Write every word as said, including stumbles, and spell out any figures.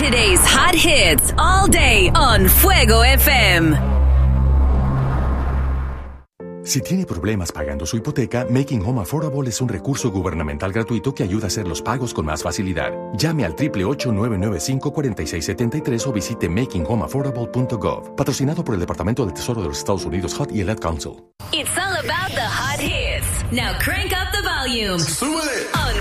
Today's hot hits all day on Fuego F M. Si tiene problemas pagando su hipoteca, Making Home Affordable es un recurso gubernamental gratuito que ayuda a hacer los pagos con más facilidad. Llame al ocho ocho ocho, nueve nueve cinco, cuatro seis siete tres o visite making home affordable punto gov. Patrocinado por el Departamento del Tesoro de los Estados Unidos, H U D y el Ad Council. It's all about the hot hits. Now crank up the volume. ¡Súbele! On